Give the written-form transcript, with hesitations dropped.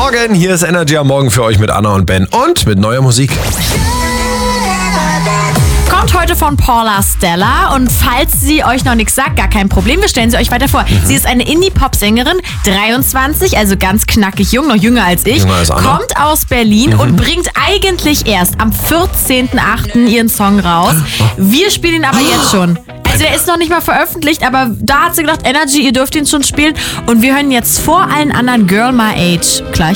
Morgen, hier ist Energy am Morgen für euch mit Anna und Ben und mit neuer Musik. Kommt heute von Paula Stella und falls sie euch noch nichts sagt, gar kein Problem, wir stellen sie euch weiter vor. Sie ist eine Indie-Pop-Sängerin, 23, also ganz knackig jung, noch jünger als ich, Jünger als Anna. kommt aus Berlin und bringt eigentlich erst am 14.08. ihren Song raus. Wir spielen ihn aber jetzt schon. Also der ist noch nicht mal veröffentlicht, aber da hat sie gedacht, Energy, ihr dürft ihn schon spielen und wir hören jetzt vor allen anderen Girl My Age gleich.